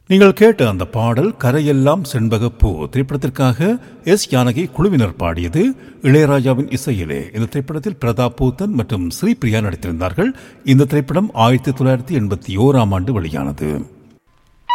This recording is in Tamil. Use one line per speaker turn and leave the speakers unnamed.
நீங்கள் கேட்ட அந்த பாடல் கரையெல்லாம் செண்பகப்பூ திரைப்படத்திற்காக எஸ் ஜானகி குழுவினர் பாடியது. இளையராஜாவின் இசையிலே இந்த திரைப்படத்தில் பிரதாப் போத்தன் மற்றும் ஸ்ரீபிரியா நடித்திருந்தார்கள். இந்த திரைப்படம் 1981 வெளியானது.